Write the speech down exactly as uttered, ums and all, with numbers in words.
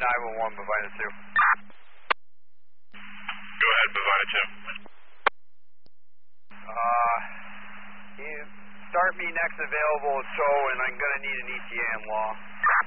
nine one one, Bovina two. Go ahead, Bovina two. Uh, you start me next available tow, and I'm going to need an E T A in law.